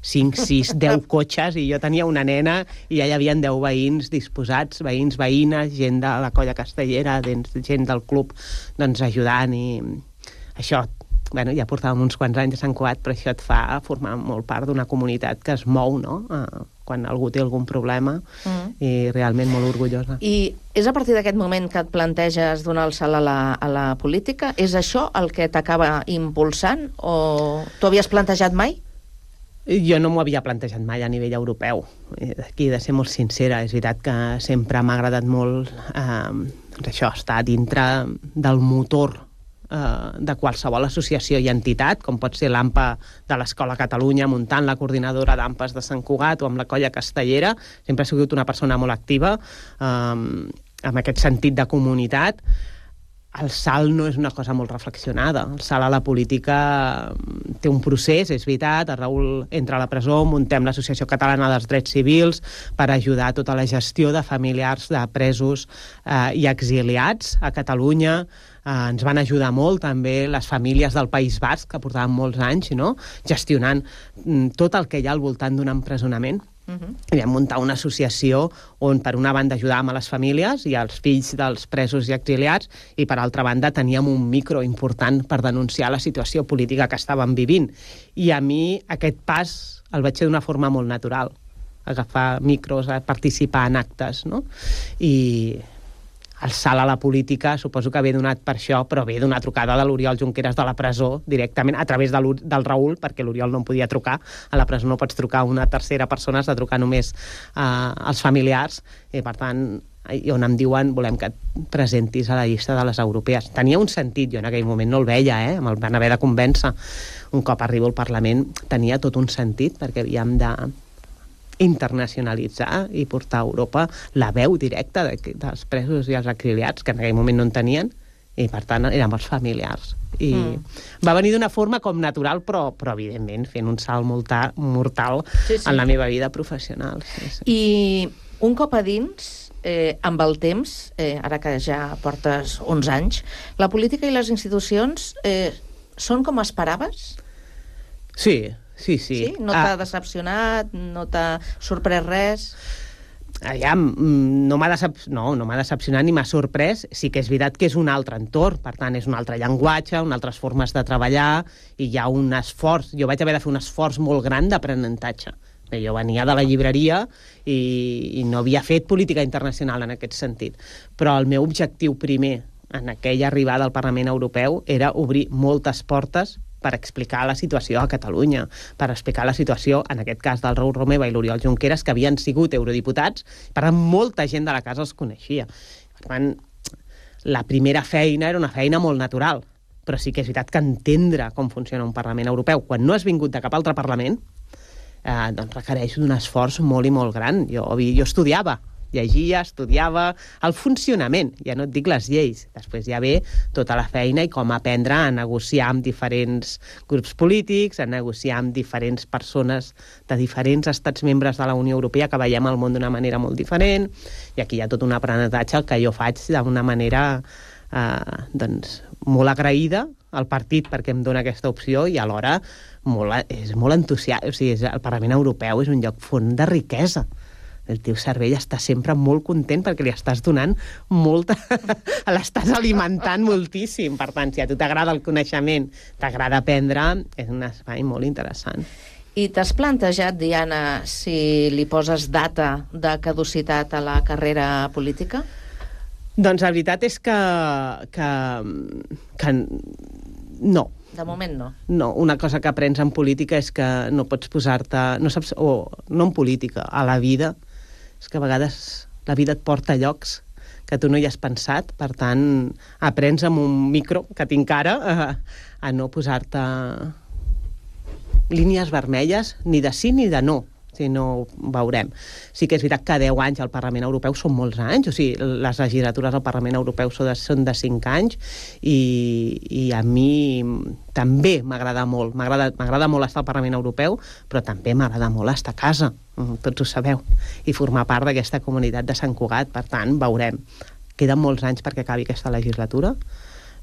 5, 6, 10 cotxes, i jo tenia una nena i ja hi havia 10 veïns disposats, veïns, veïnes, gent de la colla castellera, gent del club, doncs ajudant, i això, bueno, ja portàvem uns quants anys a Sant Cugat, però això et fa formar molt part d'una comunitat que es mou, no?, quan algú té algun problema, i realment molt orgullosa. I és a partir d'aquest moment que et planteges donar el salt a la política? És això el que t'acaba impulsant, o t'ho havies plantejat mai? Jo no m'ho havia plantejat mai a nivell europeu. Aquí he de ser molt sincera. És veritat que sempre m'ha agradat molt això, estar dintre del motor de qualsevol associació i entitat, com pot ser l'AMPA de l'Escola Catalunya, muntant la coordinadora d'AMPAs de Sant Cugat, o amb la colla castellera. Sempre he sigut una persona molt activa, amb aquest sentit de comunitat. El salt no és una cosa molt reflexionada. El salt a la política té un procés, és veritat. El Raül entra a la presó, muntem l'Associació Catalana dels Drets Civils per ajudar a tota la gestió de familiars de presos i exiliats a Catalunya. Ens van ajudar molt també les famílies del País Basc, que portaven molts anys, no?, gestionant tot el que hi ha al voltant d'un empresonament. I vam muntar una associació on, per una banda, ajudàvem a les famílies i als fills dels presos i exiliats, i per altra banda teníem un micro important per denunciar la situació política que estàvem vivint. I a mi aquest pas el vaig fer d'una forma molt natural, agafar micros, a participar en actes, no? I el salt a la política suposo que ve donat per això, però ve d'una trucada de l'Oriol Junqueras de la presó directament, a través del Raül, perquè l'Oriol no em podia trucar. A la presó no pots trucar a una tercera persona, has de trucar només als familiars, i per tant, on em diuen volem que et presentis a la llista de les europees. Tenia un sentit, jo en aquell moment no el veia, me'l van haver de convèncer. Un cop arribo al Parlament tenia tot un sentit, perquè havíem de internacionalitzar i portar a Europa la veu directa dels presos i els exiliats, que en aquell moment no en tenien, i per tant érem els familiars. I va venir d'una forma com natural, però evidentment fent un salt mortal en la meva vida professional. I un cop a dins, amb el temps, ara que ja portes 11 anys, la política i les institucions són com esperaves? Sí. No t'ha decepcionat? No t'ha sorprès res? No m'ha decepcionat ni m'ha sorprès. Sí que és veritat que és un altre entorn, per tant és un altre llenguatge, unes altres formes de treballar, i hi ha un esforç. Jo vaig haver de fer un esforç molt gran d'aprenentatge. Jo venia de la llibreria i no havia fet política internacional en aquest sentit. Però el meu objectiu primer en aquella arribada al Parlament Europeu era obrir moltes portes per explicar la situació a Catalunya, per explicar la situació, en aquest cas, del Raül Romeva i l'Oriol Junqueras, que havien sigut eurodiputats, per tant, molta gent de la casa els coneixia. Per tant, la primera feina era una feina molt natural, però sí que és veritat que entendre com funciona un Parlament Europeu, quan no has vingut de cap altre Parlament, doncs requereix un esforç molt i molt gran. Jo estudiava, llegia, estudiava el funcionament, ja no et dic les lleis. Després ja ve tota la feina i com aprendre a negociar amb diferents grups polítics, a negociar amb diferents persones de diferents estats membres de la Unió Europea que veiem el món d'una manera molt diferent, i aquí hi ha tot un aprenentatge que jo faig d'una manera molt agraïda al partit perquè em dona aquesta opció, i alhora és molt entusiasta. O sigui, el Parlament Europeu és un lloc font de riquesa. El teu cervell està sempre molt content perquè li estàs donant molta... l'estàs alimentant moltíssim. Per tant, si a tu t'agrada el coneixement, t'agrada aprendre, és un espai molt interessant. I t'has plantejat, Diana, si li poses data de caducitat a la carrera política? Doncs la veritat és que no. De moment no. No, una cosa que aprens en política és que no pots posar-te... No en política, a la vida, és que a vegades la vida et porta a llocs que tu no hi has pensat, per tant, aprens amb un micro que tinc ara a no posar-te línies vermelles, ni de sí ni de no. Si no, veurem. Sí que és veritat que 10 anys al Parlament Europeu són molts anys, o sigui, les legislatures al Parlament Europeu són de 5 anys, i a mi també m'agrada molt. M'agrada molt estar al Parlament Europeu, però també m'agrada molt estar a casa, tots ho sabeu, i formar part d'aquesta comunitat de Sant Cugat. Per tant, veurem. Queden molts anys perquè acabi aquesta legislatura,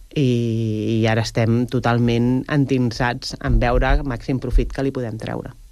i ara estem totalment endinsats en veure el màxim profit que li podem treure.